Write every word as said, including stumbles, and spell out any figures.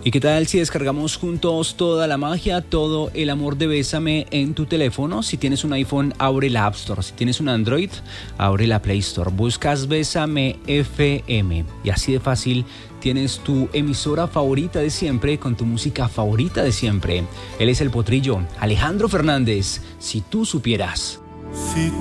¿Y qué tal si descargamos juntos toda la magia, todo el amor de Bésame en tu teléfono? Si tienes un iPhone, abre la App Store. Si tienes un Android, abre la Play Store. Buscas Bésame F M y así de fácil tienes tu emisora favorita de siempre con tu música favorita de siempre. Él es el Potrillo, Alejandro Fernández. Si tú supieras. Si